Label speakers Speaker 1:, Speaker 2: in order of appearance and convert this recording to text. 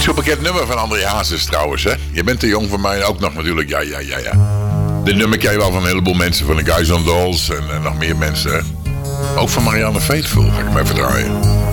Speaker 1: zo'n bekend nummer van André Hazes trouwens, hè? Je bent te jong voor mij ook nog natuurlijk. Ja. Dit nummer ken je wel van een heleboel mensen. Van de Guys on Dolls en nog meer mensen, hè? Ook van Marianne Faithfull ga ik hem even draaien.